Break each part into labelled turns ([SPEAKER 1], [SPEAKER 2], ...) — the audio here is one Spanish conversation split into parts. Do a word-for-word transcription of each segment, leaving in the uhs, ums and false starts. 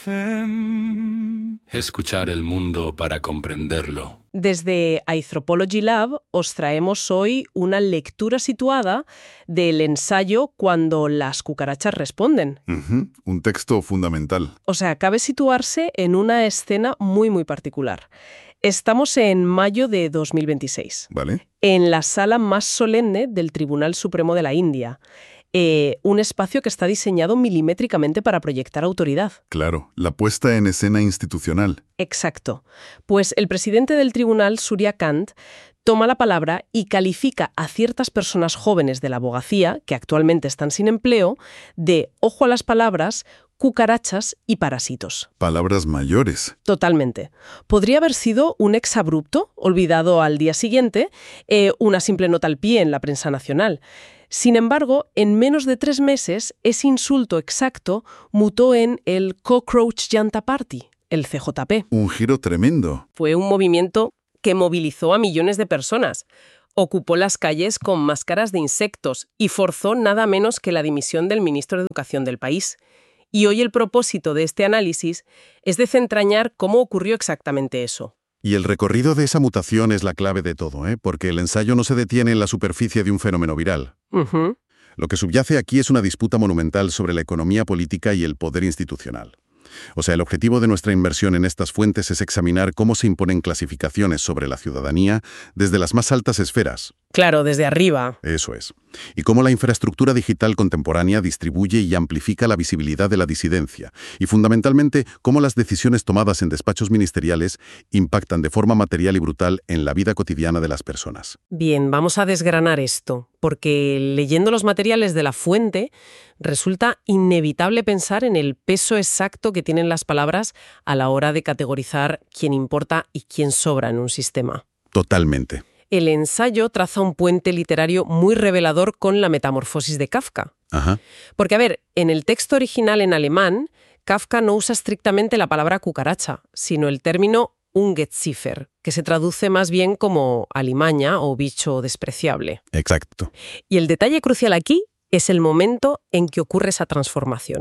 [SPEAKER 1] Escuchar el mundo para comprenderlo.
[SPEAKER 2] Desde Anthropology Lab os traemos hoy una lectura situada del ensayo Cuando las cucarachas responden.
[SPEAKER 3] Uh-huh. Un texto fundamental.
[SPEAKER 2] O sea, cabe situarse en una escena muy, muy particular. Estamos en mayo de dos mil veintiséis.
[SPEAKER 3] ¿Vale?
[SPEAKER 2] En la sala más solemne del Tribunal Supremo de la India. Eh, un espacio que está diseñado milimétricamente para proyectar autoridad.
[SPEAKER 3] Claro, la puesta en escena institucional.
[SPEAKER 2] Exacto. Pues el presidente del tribunal, Surya Kant, toma la palabra y califica a ciertas personas jóvenes de la abogacía, que actualmente están sin empleo, de, ojo a las palabras, cucarachas y parásitos.
[SPEAKER 3] Palabras mayores.
[SPEAKER 2] Totalmente. Podría haber sido un exabrupto, olvidado al día siguiente, eh, una simple nota al pie en la prensa nacional. Sin embargo, en menos de tres meses, ese insulto exacto mutó en el Cockroach Janta Party, el C J P.
[SPEAKER 3] Un giro tremendo.
[SPEAKER 2] Fue un movimiento que movilizó a millones de personas. Ocupó las calles con máscaras de insectos y forzó nada menos que la dimisión del ministro de Educación del país. Y hoy el propósito de este análisis es desentrañar cómo ocurrió exactamente eso.
[SPEAKER 3] Y el recorrido de esa mutación es la clave de todo, ¿eh? Porque el ensayo no se detiene en la superficie de un fenómeno viral.
[SPEAKER 2] Uh-huh.
[SPEAKER 3] Lo que subyace aquí es una disputa monumental sobre la economía política y el poder institucional. O sea, el objetivo de nuestra inversión en estas fuentes es examinar cómo se imponen clasificaciones sobre la ciudadanía desde las más altas esferas.
[SPEAKER 2] Claro, desde arriba.
[SPEAKER 3] Eso es. Y cómo la infraestructura digital contemporánea distribuye y amplifica la visibilidad de la disidencia. Y fundamentalmente, cómo las decisiones tomadas en despachos ministeriales impactan de forma material y brutal en la vida cotidiana de las personas.
[SPEAKER 2] Bien, vamos a desgranar esto, porque leyendo los materiales de la fuente, resulta inevitable pensar en el peso exacto que tienen las palabras a la hora de categorizar quién importa y quién sobra en un sistema.
[SPEAKER 3] Totalmente.
[SPEAKER 2] El ensayo traza un puente literario muy revelador con la metamorfosis de Kafka.
[SPEAKER 3] Ajá.
[SPEAKER 2] Porque, a ver, en el texto original en alemán, Kafka no usa estrictamente la palabra cucaracha, sino el término Ungeziefer, que se traduce más bien como alimaña o bicho despreciable.
[SPEAKER 3] Exacto.
[SPEAKER 2] Y el detalle crucial aquí es el momento en que ocurre esa transformación.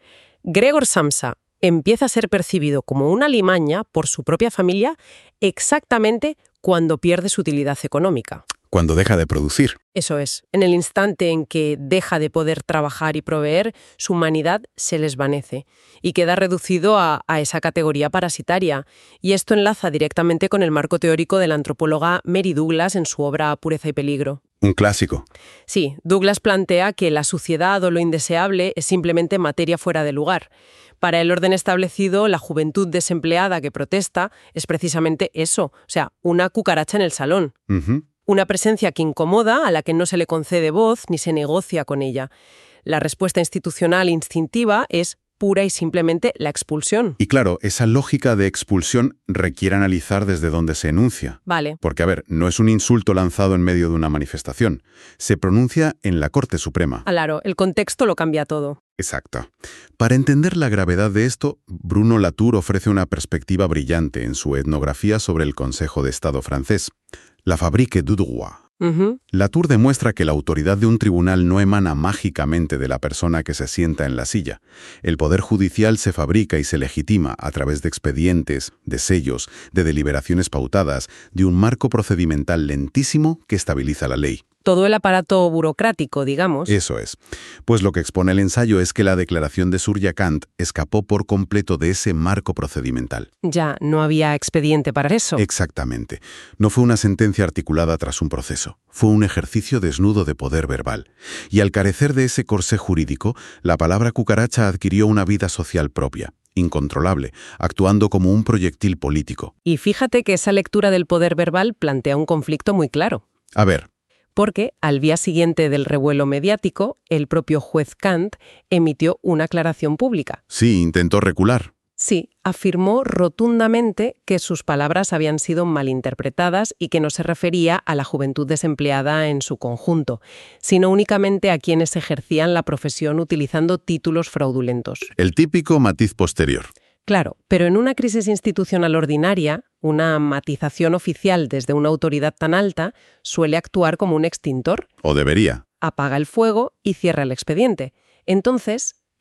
[SPEAKER 2] Gregor Samsa empieza a ser percibido como una alimaña por su propia familia exactamente cuando pierde su utilidad económica.
[SPEAKER 3] Cuando deja de producir.
[SPEAKER 2] Eso es. En el instante en que deja de poder trabajar y proveer, su humanidad se desvanece y queda reducido a, a esa categoría parasitaria. Y esto enlaza directamente con el marco teórico de la antropóloga Mary Douglas en su obra Pureza y Peligro.
[SPEAKER 3] Un clásico.
[SPEAKER 2] Sí, Douglas plantea que la suciedad o lo indeseable es simplemente materia fuera de lugar. Para el orden establecido, la juventud desempleada que protesta es precisamente eso, o sea, una cucaracha en el salón.
[SPEAKER 3] Uh-huh.
[SPEAKER 2] Una presencia que incomoda, a la que no se le concede voz ni se negocia con ella. La respuesta institucional instintiva es pura y simplemente la expulsión.
[SPEAKER 3] Y claro, esa lógica de expulsión requiere analizar desde dónde se enuncia.
[SPEAKER 2] Vale.
[SPEAKER 3] Porque, a ver, no es un insulto lanzado en medio de una manifestación. Se pronuncia en la Corte Suprema.
[SPEAKER 2] Claro, el contexto lo cambia todo.
[SPEAKER 3] Exacto. Para entender la gravedad de esto, Bruno Latour ofrece una perspectiva brillante en su etnografía sobre el Consejo de Estado francés, La Fabrique du Droit.
[SPEAKER 2] Uh-huh.
[SPEAKER 3] Latour demuestra que la autoridad de un tribunal no emana mágicamente de la persona que se sienta en la silla. El poder judicial se fabrica y se legitima a través de expedientes, de sellos, de deliberaciones pautadas, de un marco procedimental lentísimo que estabiliza la ley.
[SPEAKER 2] Todo el aparato burocrático, digamos.
[SPEAKER 3] Eso es. Pues lo que expone el ensayo es que la declaración de Surya Kant escapó por completo de ese marco procedimental.
[SPEAKER 2] Ya, no había expediente para eso.
[SPEAKER 3] Exactamente. No fue una sentencia articulada tras un proceso. Fue un ejercicio desnudo de poder verbal. Y al carecer de ese corsé jurídico, la palabra cucaracha adquirió una vida social propia, incontrolable, actuando como un proyectil político.
[SPEAKER 2] Y fíjate que esa lectura del poder verbal plantea un conflicto muy claro.
[SPEAKER 3] A ver.
[SPEAKER 2] Porque al día siguiente del revuelo mediático, el propio juez Kant emitió una aclaración pública.
[SPEAKER 3] Sí, intentó recular.
[SPEAKER 2] Sí, afirmó rotundamente que sus palabras habían sido malinterpretadas y que no se refería a la juventud desempleada en su conjunto, sino únicamente a quienes ejercían la profesión utilizando títulos fraudulentos.
[SPEAKER 3] El típico matiz posterior.
[SPEAKER 2] Claro, pero en una crisis institucional ordinaria, una matización oficial desde una autoridad tan alta suele actuar como un extintor.
[SPEAKER 3] O debería.
[SPEAKER 2] Apaga el fuego y cierra el expediente. Entonces,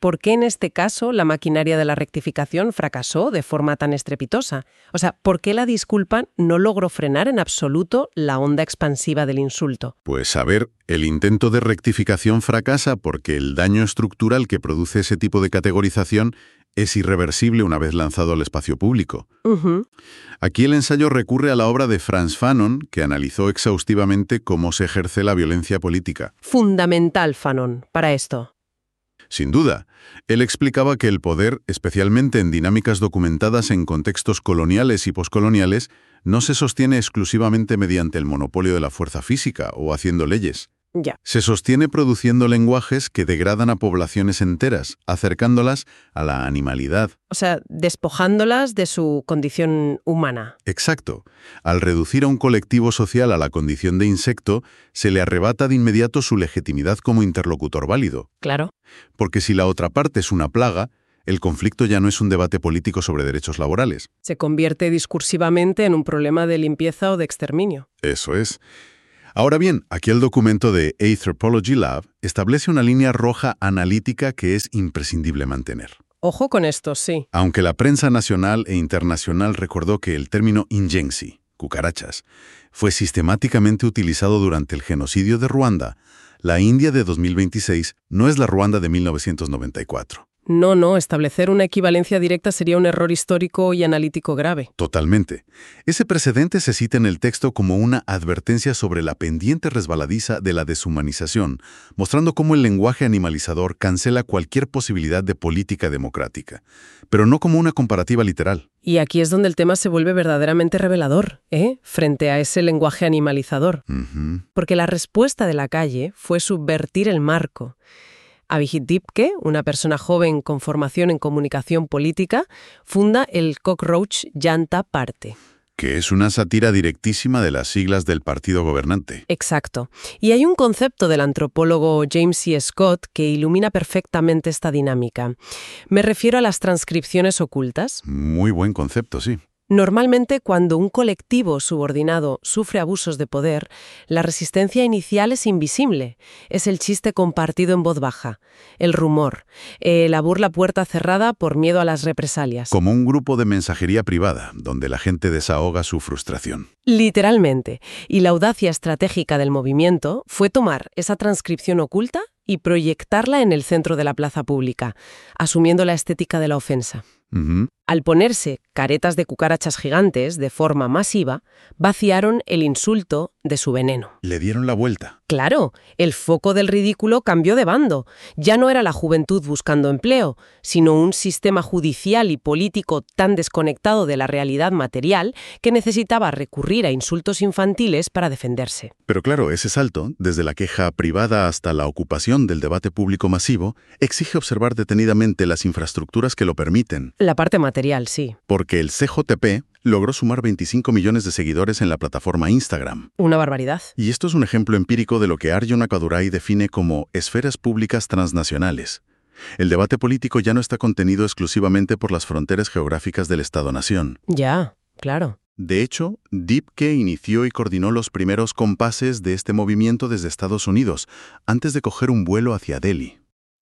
[SPEAKER 2] por qué en este caso la maquinaria de la rectificación fracasó de forma tan estrepitosa. O sea, ¿por qué la disculpa no logró frenar en absoluto la onda expansiva del insulto?
[SPEAKER 3] Pues a ver, el intento de rectificación fracasa porque el daño estructural que produce ese tipo de categorización es irreversible una vez lanzado al espacio público.
[SPEAKER 2] Uh-huh.
[SPEAKER 3] Aquí el ensayo recurre a la obra de Frantz Fanon, que analizó exhaustivamente cómo se ejerce la violencia política.
[SPEAKER 2] Fundamental, Fanon, para esto.
[SPEAKER 3] Sin duda, él explicaba que el poder, especialmente en dinámicas documentadas en contextos coloniales y poscoloniales, no se sostiene exclusivamente mediante el monopolio de la fuerza física o haciendo leyes.
[SPEAKER 2] Ya.
[SPEAKER 3] Se sostiene produciendo lenguajes que degradan a poblaciones enteras, acercándolas a la animalidad.
[SPEAKER 2] O sea, despojándolas de su condición humana.
[SPEAKER 3] Exacto. Al reducir a un colectivo social a la condición de insecto, se le arrebata de inmediato su legitimidad como interlocutor válido.
[SPEAKER 2] Claro.
[SPEAKER 3] Porque si la otra parte es una plaga, el conflicto ya no es un debate político sobre derechos laborales.
[SPEAKER 2] Se convierte discursivamente en un problema de limpieza o de exterminio.
[SPEAKER 3] Eso es. Ahora bien, aquí el documento de Anthropology Lab establece una línea roja analítica que es imprescindible mantener.
[SPEAKER 2] Ojo con esto, sí.
[SPEAKER 3] Aunque la prensa nacional e internacional recordó que el término injensi, cucarachas, fue sistemáticamente utilizado durante el genocidio de Ruanda, la India de dos mil veintiséis no es la Ruanda de mil novecientos noventa y cuatro.
[SPEAKER 2] No, no, establecer una equivalencia directa sería un error histórico y analítico grave.
[SPEAKER 3] Totalmente. Ese precedente se cita en el texto como una advertencia sobre la pendiente resbaladiza de la deshumanización, mostrando cómo el lenguaje animalizador cancela cualquier posibilidad de política democrática, pero no como una comparativa literal.
[SPEAKER 2] Y aquí es donde el tema se vuelve verdaderamente revelador, ¿eh? Frente a ese lenguaje animalizador.
[SPEAKER 3] Uh-huh.
[SPEAKER 2] Porque la respuesta de la calle fue subvertir el marco. Abhijit Dipke, una persona joven con formación en comunicación política, funda el Cockroach Janta Party.
[SPEAKER 3] Que es una sátira directísima de las siglas del partido gobernante.
[SPEAKER 2] Exacto. Y hay un concepto del antropólogo James C. Scott que ilumina perfectamente esta dinámica. Me refiero a las transcripciones ocultas.
[SPEAKER 3] Muy buen concepto, sí.
[SPEAKER 2] Normalmente, cuando un colectivo subordinado sufre abusos de poder, la resistencia inicial es invisible. Es el chiste compartido en voz baja, el rumor, eh, la burla puerta cerrada por miedo a las represalias.
[SPEAKER 3] Como un grupo de mensajería privada, donde la gente desahoga su frustración.
[SPEAKER 2] Literalmente. Y la audacia estratégica del movimiento fue tomar esa transcripción oculta y proyectarla en el centro de la plaza pública, asumiendo la estética de la ofensa.
[SPEAKER 3] Uh-huh.
[SPEAKER 2] Al ponerse caretas de cucarachas gigantes de forma masiva, vaciaron el insulto de su veneno.
[SPEAKER 3] Le dieron la vuelta.
[SPEAKER 2] Claro, el foco del ridículo cambió de bando. Ya no era la juventud buscando empleo, sino un sistema judicial y político tan desconectado de la realidad material que necesitaba recurrir a insultos infantiles para defenderse.
[SPEAKER 3] Pero claro, ese salto, desde la queja privada hasta la ocupación del debate público masivo, exige observar detenidamente las infraestructuras que lo permiten.
[SPEAKER 2] La parte material, sí.
[SPEAKER 3] Porque el C J P logró sumar veinticinco millones de seguidores en la plataforma Instagram.
[SPEAKER 2] Una barbaridad.
[SPEAKER 3] Y esto es un ejemplo empírico de lo que Arjun Akkadurai define como esferas públicas transnacionales. El debate político ya no está contenido exclusivamente por las fronteras geográficas del Estado-nación.
[SPEAKER 2] Ya, claro.
[SPEAKER 3] De hecho, Dipke inició y coordinó los primeros compases de este movimiento desde Estados Unidos, antes de coger un vuelo hacia Delhi.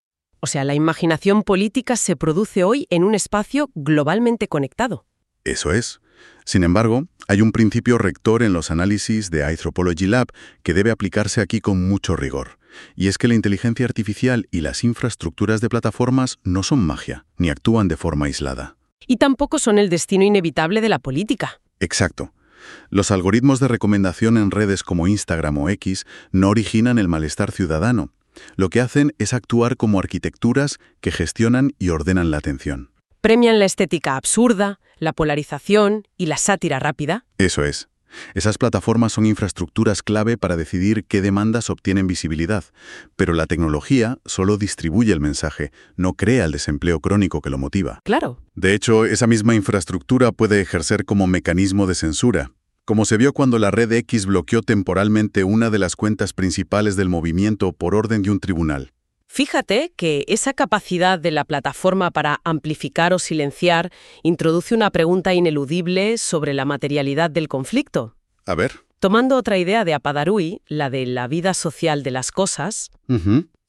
[SPEAKER 2] O sea, la imaginación política se produce hoy en un espacio globalmente conectado.
[SPEAKER 3] Eso es. Sin embargo, hay un principio rector en los análisis de Anthropology Lab que debe aplicarse aquí con mucho rigor. Y es que la inteligencia artificial y las infraestructuras de plataformas no son magia, ni actúan de forma aislada.
[SPEAKER 2] Y tampoco son el destino inevitable de la política.
[SPEAKER 3] Exacto. Los algoritmos de recomendación en redes como Instagram o X no originan el malestar ciudadano. Lo que hacen es actuar como arquitecturas que gestionan y ordenan la atención.
[SPEAKER 2] Premian la estética absurda, la polarización y la sátira rápida.
[SPEAKER 3] Eso es. Esas plataformas son infraestructuras clave para decidir qué demandas obtienen visibilidad, pero la tecnología solo distribuye el mensaje, no crea el desempleo crónico que lo motiva.
[SPEAKER 2] Claro.
[SPEAKER 3] De hecho, esa misma infraestructura puede ejercer como mecanismo de censura, como se vio cuando la red X bloqueó temporalmente una de las cuentas principales del movimiento por orden de un tribunal.
[SPEAKER 2] Fíjate que esa capacidad de la plataforma para amplificar o silenciar introduce una pregunta ineludible sobre la materialidad del conflicto.
[SPEAKER 3] A ver.
[SPEAKER 2] Tomando otra idea de Appadarui, la de la vida social de las cosas,
[SPEAKER 3] Uh-huh.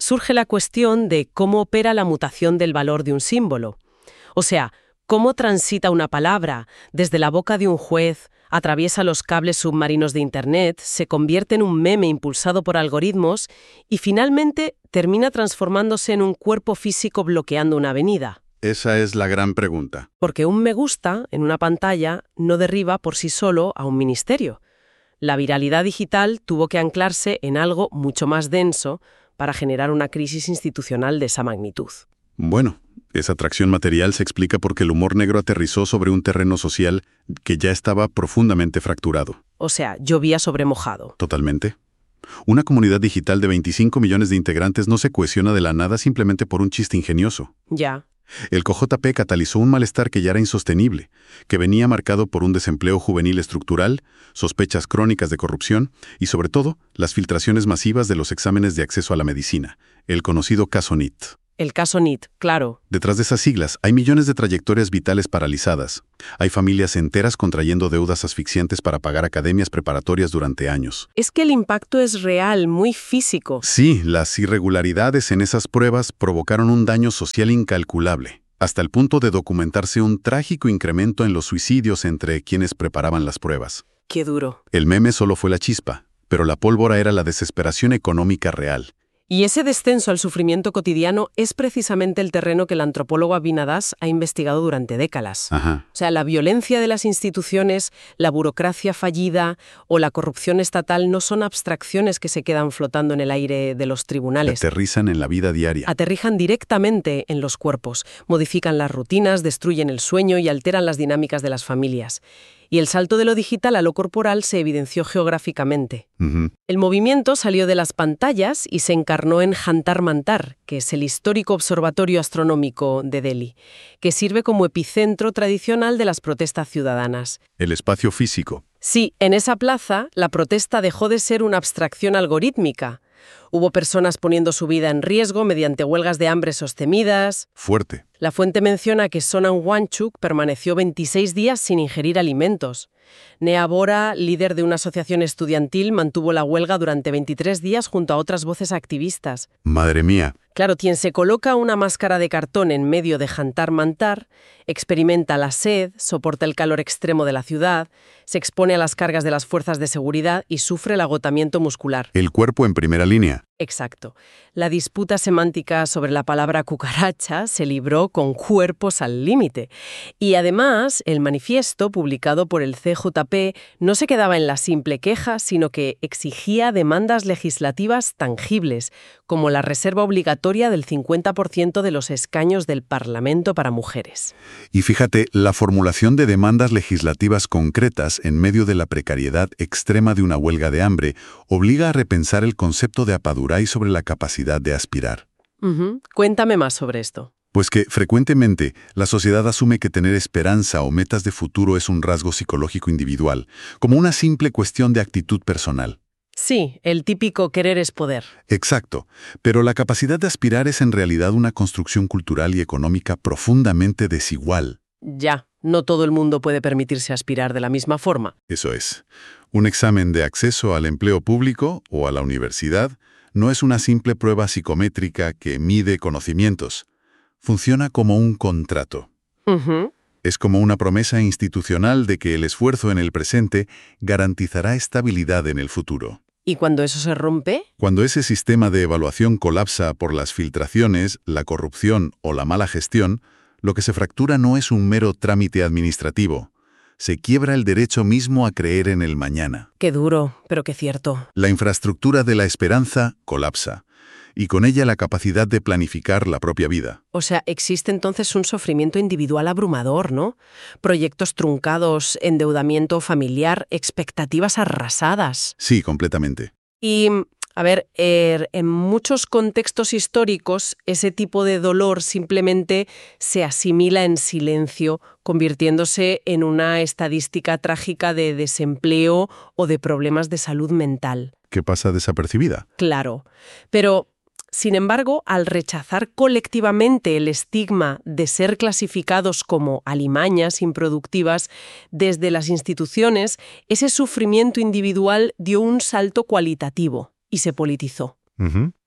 [SPEAKER 2] surge la cuestión de cómo opera la mutación del valor de un símbolo. O sea, cómo transita una palabra desde la boca de un juez, atraviesa los cables submarinos de Internet, se convierte en un meme impulsado por algoritmos y finalmente termina transformándose en un cuerpo físico bloqueando una avenida.
[SPEAKER 3] Esa es la gran pregunta.
[SPEAKER 2] Porque un me gusta en una pantalla no derriba por sí solo a un ministerio. La viralidad digital tuvo que anclarse en algo mucho más denso para generar una crisis institucional de esa magnitud.
[SPEAKER 3] Bueno, esa atracción material se explica porque el humor negro aterrizó sobre un terreno social que ya estaba profundamente fracturado.
[SPEAKER 2] O sea, llovía sobre mojado.
[SPEAKER 3] Totalmente. Una comunidad digital de veinticinco millones de integrantes no se cohesiona de la nada simplemente por un chiste ingenioso.
[SPEAKER 2] Ya.
[SPEAKER 3] El C J P catalizó un malestar que ya era insostenible, que venía marcado por un desempleo juvenil estructural, sospechas crónicas de corrupción y, sobre todo, las filtraciones masivas de los exámenes de acceso a la medicina, el conocido caso N I T.
[SPEAKER 2] El caso N I T, claro.
[SPEAKER 3] Detrás de esas siglas hay millones de trayectorias vitales paralizadas. Hay familias enteras contrayendo deudas asfixiantes para pagar academias preparatorias durante años.
[SPEAKER 2] Es que el impacto es real, muy físico.
[SPEAKER 3] Sí, las irregularidades en esas pruebas provocaron un daño social incalculable, hasta el punto de documentarse un trágico incremento en los suicidios entre quienes preparaban las pruebas.
[SPEAKER 2] Qué duro.
[SPEAKER 3] El meme solo fue la chispa, pero la pólvora era la desesperación económica real.
[SPEAKER 2] Y ese descenso al sufrimiento cotidiano es precisamente el terreno que el antropólogo Abinadas ha investigado durante décadas.
[SPEAKER 3] Ajá.
[SPEAKER 2] O sea, la violencia de las instituciones, la burocracia fallida o la corrupción estatal no son abstracciones que se quedan flotando en el aire de los tribunales.
[SPEAKER 3] Aterrizan en la vida diaria.
[SPEAKER 2] Aterrizan directamente en los cuerpos, modifican las rutinas, destruyen el sueño y alteran las dinámicas de las familias. Y el salto de lo digital a lo corporal se evidenció geográficamente.
[SPEAKER 3] Uh-huh.
[SPEAKER 2] El movimiento salió de las pantallas y se encarnó en Jantar Mantar, que es el histórico observatorio astronómico de Delhi, que sirve como epicentro tradicional de las protestas ciudadanas.
[SPEAKER 3] El espacio físico.
[SPEAKER 2] Sí, en esa plaza, la protesta dejó de ser una abstracción algorítmica. Hubo personas poniendo su vida en riesgo mediante huelgas de hambre sostenidas.
[SPEAKER 3] Fuerte.
[SPEAKER 2] La fuente menciona que Sonam Wangchuk permaneció veintiséis días sin ingerir alimentos. Nea Bora, líder de una asociación estudiantil, mantuvo la huelga durante veintitrés días junto a otras voces activistas.
[SPEAKER 3] Madre mía.
[SPEAKER 2] Claro, quien se coloca una máscara de cartón en medio de Jantar Mantar, experimenta la sed, soporta el calor extremo de la ciudad, se expone a las cargas de las fuerzas de seguridad y sufre el agotamiento muscular.
[SPEAKER 3] El cuerpo en primera línea.
[SPEAKER 2] Exacto. La disputa semántica sobre la palabra cucaracha se libró con cuerpos al límite. Y además, el manifiesto publicado por el C J P no se quedaba en la simple queja, sino que exigía demandas legislativas tangibles, como la reserva obligatoria del cincuenta por ciento de los escaños del Parlamento para mujeres.
[SPEAKER 3] Y fíjate, la formulación de demandas legislativas concretas en medio de la precariedad extrema de una huelga de hambre obliga a repensar el concepto de apadura y sobre la capacidad de aspirar.
[SPEAKER 2] Uh-huh. Cuéntame más sobre esto.
[SPEAKER 3] Pues que, frecuentemente, la sociedad asume que tener esperanza o metas de futuro es un rasgo psicológico individual, como una simple cuestión de actitud personal.
[SPEAKER 2] Sí, el típico querer es poder.
[SPEAKER 3] Exacto, pero la capacidad de aspirar es en realidad una construcción cultural y económica profundamente desigual.
[SPEAKER 2] Ya, no todo el mundo puede permitirse aspirar de la misma forma.
[SPEAKER 3] Eso es. Un examen de acceso al empleo público o a la universidad no es una simple prueba psicométrica que mide conocimientos. Funciona como un contrato.
[SPEAKER 2] Uh-huh.
[SPEAKER 3] Es como una promesa institucional de que el esfuerzo en el presente garantizará estabilidad en el futuro.
[SPEAKER 2] ¿Y cuando eso se rompe?
[SPEAKER 3] Cuando ese sistema de evaluación colapsa por las filtraciones, la corrupción o la mala gestión, lo que se fractura no es un mero trámite administrativo. Se quiebra el derecho mismo a creer en el mañana.
[SPEAKER 2] Qué duro, pero qué cierto.
[SPEAKER 3] La infraestructura de la esperanza colapsa, y con ella la capacidad de planificar la propia vida.
[SPEAKER 2] O sea, existe entonces un sufrimiento individual abrumador, ¿no? Proyectos truncados, endeudamiento familiar, expectativas arrasadas.
[SPEAKER 3] Sí, completamente.
[SPEAKER 2] Y, a ver, er, en muchos contextos históricos, ese tipo de dolor simplemente se asimila en silencio, convirtiéndose en una estadística trágica de desempleo o de problemas de salud mental.
[SPEAKER 3] ¿Qué pasa desapercibida?
[SPEAKER 2] Claro, pero sin embargo, al rechazar colectivamente el estigma de ser clasificados como alimañas improductivas desde las instituciones, ese sufrimiento individual dio un salto cualitativo y se politizó.
[SPEAKER 3] Uh-huh.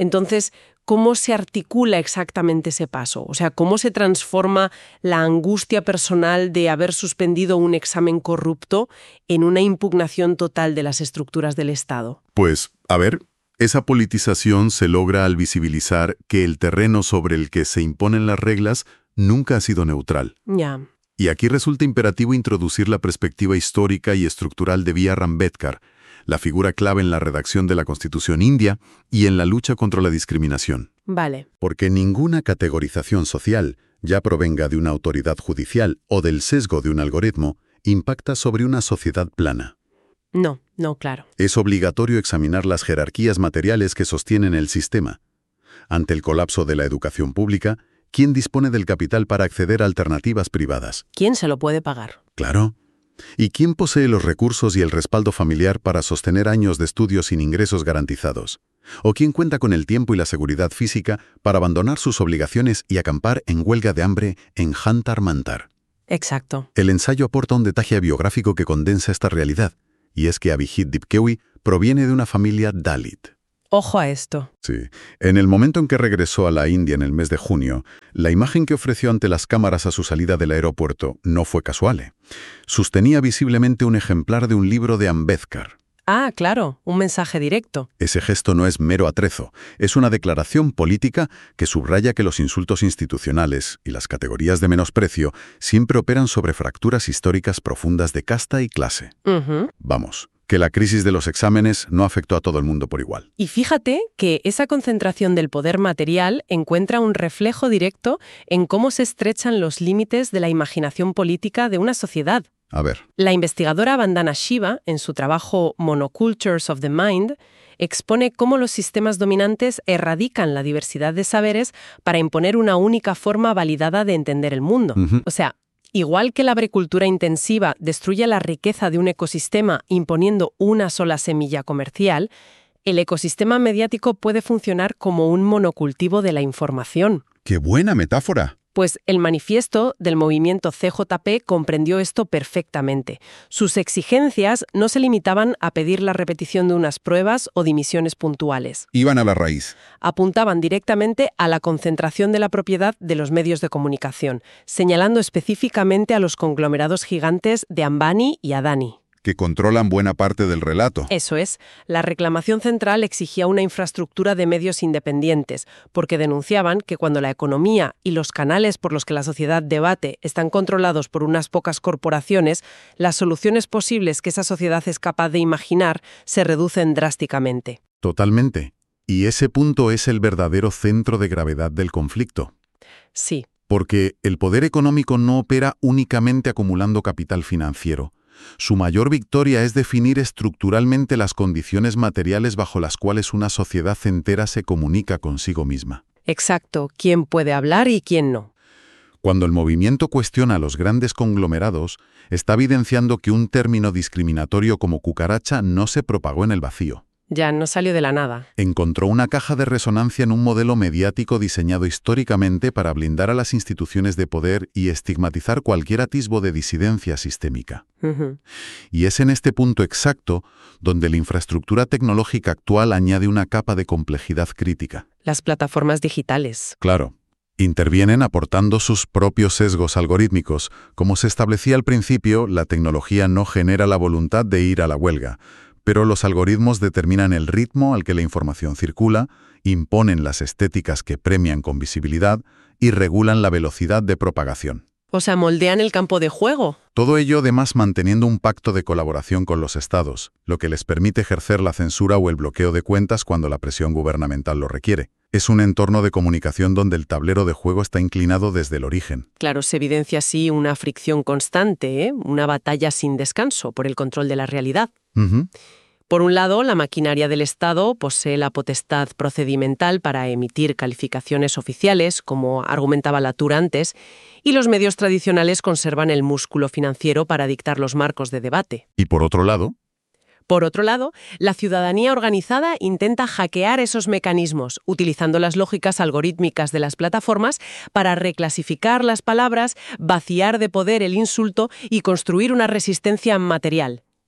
[SPEAKER 2] Entonces, ¿cómo se articula exactamente ese paso? O sea, ¿cómo se transforma la angustia personal de haber suspendido un examen corrupto en una impugnación total de las estructuras del Estado?
[SPEAKER 3] Pues, a ver, esa politización se logra al visibilizar que el terreno sobre el que se imponen las reglas nunca ha sido neutral.
[SPEAKER 2] Ya.
[SPEAKER 3] Y aquí resulta imperativo introducir la perspectiva histórica y estructural de B R Ambedkar, la figura clave en la redacción de la Constitución india y en la lucha contra la discriminación.
[SPEAKER 2] Vale.
[SPEAKER 3] Porque ninguna categorización social, ya provenga de una autoridad judicial o del sesgo de un algoritmo, impacta sobre una sociedad plana.
[SPEAKER 2] No, no, claro.
[SPEAKER 3] Es obligatorio examinar las jerarquías materiales que sostienen el sistema. Ante el colapso de la educación pública, ¿quién dispone del capital para acceder a alternativas privadas?
[SPEAKER 2] ¿Quién se lo puede pagar?
[SPEAKER 3] Claro. ¿Y quién posee los recursos y el respaldo familiar para sostener años de estudios sin ingresos garantizados? ¿O quién cuenta con el tiempo y la seguridad física para abandonar sus obligaciones y acampar en huelga de hambre en Jantar Mantar?
[SPEAKER 2] Exacto.
[SPEAKER 3] El ensayo aporta un detalle biográfico que condensa esta realidad, y es que Abhijit Dipkewi proviene de una familia Dalit.
[SPEAKER 2] Ojo a esto.
[SPEAKER 3] Sí. En el momento en que regresó a la India en el mes de junio, la imagen que ofreció ante las cámaras a su salida del aeropuerto no fue casual. Sostenía visiblemente un ejemplar de un libro de Ambedkar.
[SPEAKER 2] Ah, claro, un mensaje directo.
[SPEAKER 3] Ese gesto no es mero atrezo, es una declaración política que subraya que los insultos institucionales y las categorías de menosprecio siempre operan sobre fracturas históricas profundas de casta y clase.
[SPEAKER 2] Uh-huh.
[SPEAKER 3] Vamos, que la crisis de los exámenes no afectó a todo el mundo por igual.
[SPEAKER 2] Y fíjate que esa concentración del poder material encuentra un reflejo directo en cómo se estrechan los límites de la imaginación política de una sociedad.
[SPEAKER 3] A ver.
[SPEAKER 2] La investigadora Vandana Shiva, en su trabajo Monocultures of the Mind, expone cómo los sistemas dominantes erradican la diversidad de saberes para imponer una única forma validada de entender el mundo.
[SPEAKER 3] Uh-huh.
[SPEAKER 2] O sea, igual que la agricultura intensiva destruye la riqueza de un ecosistema imponiendo una sola semilla comercial, el ecosistema mediático puede funcionar como un monocultivo de la información.
[SPEAKER 3] ¡Qué buena metáfora!
[SPEAKER 2] Pues el manifiesto del movimiento C J P comprendió esto perfectamente. Sus exigencias no se limitaban a pedir la repetición de unas pruebas o dimisiones puntuales.
[SPEAKER 3] Iban a la raíz.
[SPEAKER 2] Apuntaban directamente a la concentración de la propiedad de los medios de comunicación, señalando específicamente a los conglomerados gigantes de Ambani y Adani.
[SPEAKER 3] Que controlan buena parte del relato.
[SPEAKER 2] Eso es. La reclamación central exigía una infraestructura de medios independientes, porque denunciaban que cuando la economía y los canales por los que la sociedad debate están controlados por unas pocas corporaciones, las soluciones posibles que esa sociedad es capaz de imaginar se reducen drásticamente.
[SPEAKER 3] Totalmente. Y ese punto es el verdadero centro de gravedad del conflicto.
[SPEAKER 2] Sí.
[SPEAKER 3] Porque el poder económico no opera únicamente acumulando capital financiero. Su mayor victoria es definir estructuralmente las condiciones materiales bajo las cuales una sociedad entera se comunica consigo misma.
[SPEAKER 2] Exacto, quién puede hablar y quién no.
[SPEAKER 3] Cuando el movimiento cuestiona a los grandes conglomerados, está evidenciando que un término discriminatorio como cucaracha no se propagó en el vacío.
[SPEAKER 2] Ya no salió de la nada.
[SPEAKER 3] Encontró una caja de resonancia en un modelo mediático diseñado históricamente para blindar a las instituciones de poder y estigmatizar cualquier atisbo de disidencia sistémica.
[SPEAKER 2] Uh-huh.
[SPEAKER 3] Y es en este punto exacto donde la infraestructura tecnológica actual añade una capa de complejidad crítica.
[SPEAKER 2] Las plataformas digitales.
[SPEAKER 3] Claro. Intervienen aportando sus propios sesgos algorítmicos. Como se establecía al principio, la tecnología no genera la voluntad de ir a la huelga. Pero los algoritmos determinan el ritmo al que la información circula, imponen las estéticas que premian con visibilidad y regulan la velocidad de propagación.
[SPEAKER 2] O sea, moldean el campo de juego.
[SPEAKER 3] Todo ello además manteniendo un pacto de colaboración con los estados, lo que les permite ejercer la censura o el bloqueo de cuentas cuando la presión gubernamental lo requiere. Es un entorno de comunicación donde el tablero de juego está inclinado desde el origen.
[SPEAKER 2] Claro, se evidencia así una fricción constante, ¿eh? Una batalla sin descanso por el control de la realidad.
[SPEAKER 3] Uh-huh.
[SPEAKER 2] Por un lado, la maquinaria del Estado posee la potestad procedimental para emitir calificaciones oficiales, como argumentaba Latour antes, y los medios tradicionales conservan el músculo financiero para dictar los marcos de debate.
[SPEAKER 3] Y por otro lado...
[SPEAKER 2] Por otro lado, la ciudadanía organizada intenta hackear esos mecanismos, utilizando las lógicas algorítmicas de las plataformas para reclasificar las palabras, vaciar de poder el insulto y construir una resistencia material.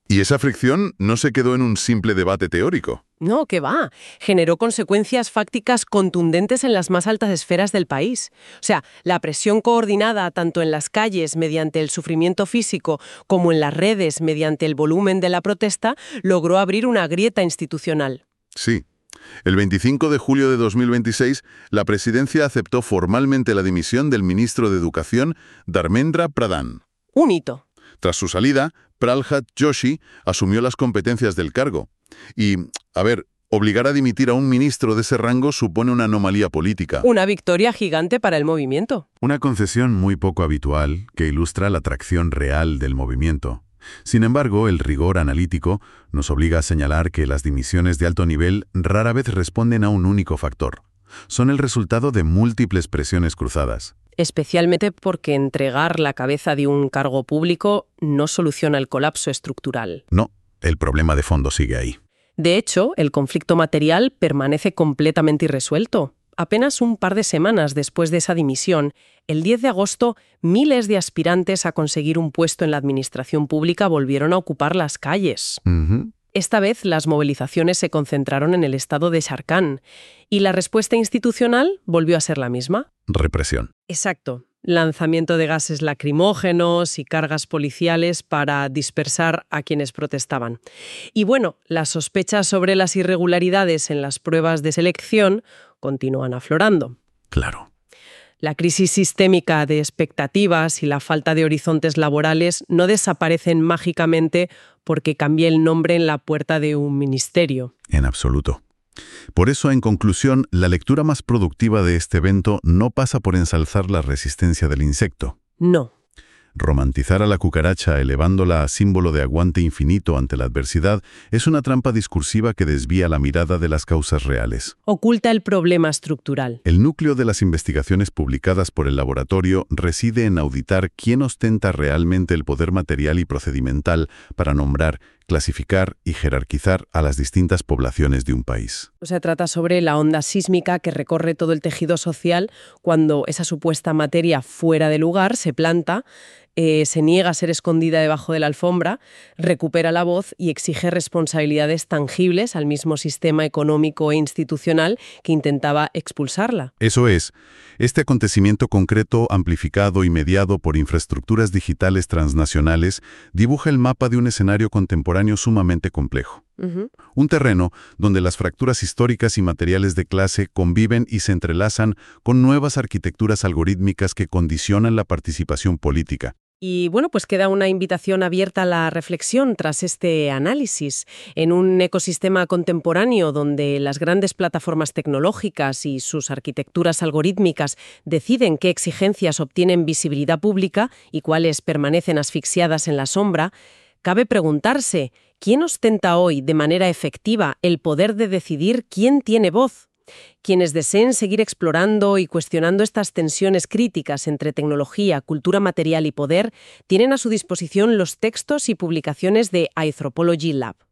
[SPEAKER 3] Y esa fricción no se quedó en un simple debate teórico.
[SPEAKER 2] No, ¿qué va? Generó consecuencias fácticas contundentes en las más altas esferas del país. O sea, la presión coordinada tanto en las calles mediante el sufrimiento físico como en las redes mediante el volumen de la protesta logró abrir una grieta institucional.
[SPEAKER 3] Sí. El veinticinco de julio de dos mil veintiséis, la presidencia aceptó formalmente la dimisión del ministro de Educación, Dharmendra Pradhan.
[SPEAKER 2] Un hito.
[SPEAKER 3] Tras su salida, Pralhat Joshi asumió las competencias del cargo. Y, a ver, obligar a dimitir a un ministro de ese rango supone una anomalía política.
[SPEAKER 2] Una victoria gigante para el movimiento.
[SPEAKER 3] Una concesión muy poco habitual que ilustra la atracción real del movimiento. Sin embargo, el rigor analítico nos obliga a señalar que las dimisiones de alto nivel rara vez responden a un único factor. Son el resultado de múltiples presiones cruzadas.
[SPEAKER 2] Especialmente porque entregar la cabeza de un cargo público no soluciona el colapso estructural.
[SPEAKER 3] No, el problema de fondo sigue ahí.
[SPEAKER 2] De hecho, el conflicto material permanece completamente irresuelto. Apenas un par de semanas después de esa dimisión, el diez de agosto, miles de aspirantes a conseguir un puesto en la administración pública volvieron a ocupar las calles.
[SPEAKER 3] Uh-huh.
[SPEAKER 2] Esta vez las movilizaciones se concentraron en el estado de Jharkhand y la respuesta institucional volvió a ser la misma.
[SPEAKER 3] Represión.
[SPEAKER 2] Exacto. Lanzamiento de gases lacrimógenos y cargas policiales para dispersar a quienes protestaban. Y bueno, las sospechas sobre las irregularidades en las pruebas de selección continúan aflorando.
[SPEAKER 3] Claro.
[SPEAKER 2] La crisis sistémica de expectativas y la falta de horizontes laborales no desaparecen mágicamente porque cambie el nombre en la puerta de un ministerio.
[SPEAKER 3] En absoluto. Por eso, en conclusión, la lectura más productiva de este evento no pasa por ensalzar la resistencia del insecto.
[SPEAKER 2] No.
[SPEAKER 3] Romantizar a la cucaracha elevándola a símbolo de aguante infinito ante la adversidad es una trampa discursiva que desvía la mirada de las causas reales.
[SPEAKER 2] Oculta el problema estructural.
[SPEAKER 3] El núcleo de las investigaciones publicadas por el laboratorio reside en auditar quién ostenta realmente el poder material y procedimental para nombrar, clasificar y jerarquizar a las distintas poblaciones de un país.
[SPEAKER 2] Se trata sobre la onda sísmica que recorre todo el tejido social cuando esa supuesta materia fuera de lugar se planta, eh, se niega a ser escondida debajo de la alfombra, recupera la voz y exige responsabilidades tangibles al mismo sistema económico e institucional que intentaba expulsarla.
[SPEAKER 3] Eso es, este acontecimiento concreto, amplificado y mediado por infraestructuras digitales transnacionales, dibuja el mapa de un escenario contemporáneo sumamente complejo.
[SPEAKER 2] Uh-huh.
[SPEAKER 3] Un terreno donde las fracturas históricas y materiales de clase conviven y se entrelazan con nuevas arquitecturas algorítmicas que condicionan la participación política.
[SPEAKER 2] Y bueno, pues queda una invitación abierta a la reflexión tras este análisis. En un ecosistema contemporáneo donde las grandes plataformas tecnológicas y sus arquitecturas algorítmicas deciden qué exigencias obtienen visibilidad pública y cuáles permanecen asfixiadas en la sombra, cabe preguntarse, ¿quién ostenta hoy de manera efectiva el poder de decidir quién tiene voz? Quienes deseen seguir explorando y cuestionando estas tensiones críticas entre tecnología, cultura material y poder tienen a su disposición los textos y publicaciones de Anthropology Lab.